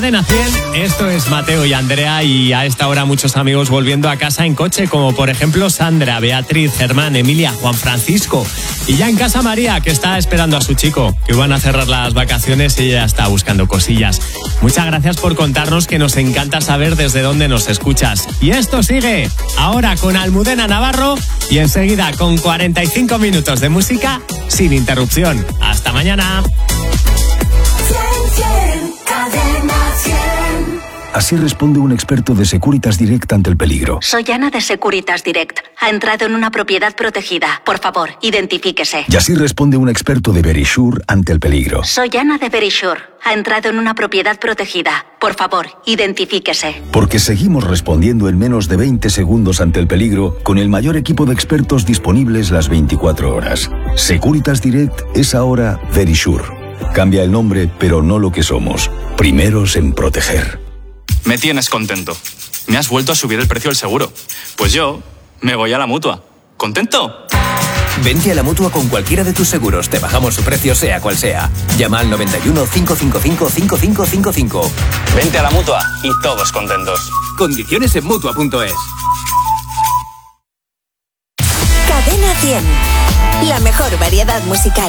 Cadena 100, esto es Mateo y Andrea, y a esta hora muchos amigos volviendo a casa en coche, como por ejemplo Sandra, Beatriz, Germán, Emilia, Juan Francisco. Y ya en casa María, que está esperando a su chico, que van a cerrar las vacaciones y ella está buscando cosillas. Muchas gracias por contarnos, que nos encanta saber desde dónde nos escuchas. Y esto sigue ahora con Almudena Navarro y enseguida con 45 minutos de música sin interrupción. Hasta mañana. Así responde un experto de Securitas Direct ante el peligro. Soy Ana de Securitas Direct. Ha entrado en una propiedad protegida. Por favor, identifíquese. Y así responde un experto de Verisure ante el peligro. Soy Ana de Verisure. Ha entrado en una propiedad protegida. Por favor, identifíquese. Porque seguimos respondiendo en menos de 20 segundos ante el peligro con el mayor equipo de expertos disponibles las 24 horas. Securitas Direct es ahora Verisure. Cambia el nombre, pero no lo que somos. Primeros en proteger. Me tienes contento. Me has vuelto a subir el precio del seguro. Pues yo me voy a la Mutua. ¿Contento? Vente a la Mutua con cualquiera de tus seguros. Te bajamos su precio sea cual sea. Llama al 91 555 5555. Vente a la Mutua y todos contentos. Condiciones en Mutua.es. Cadena 100. La mejor variedad musical.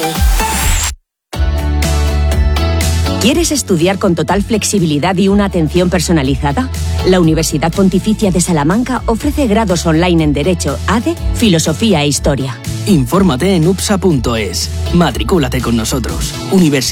¿Quieres estudiar con total flexibilidad y una atención personalizada? La Universidad Pontificia de Salamanca ofrece grados online en Derecho, ADE, Filosofía e Historia. Infórmate en upsa.es. Matricúlate con nosotros. Universidad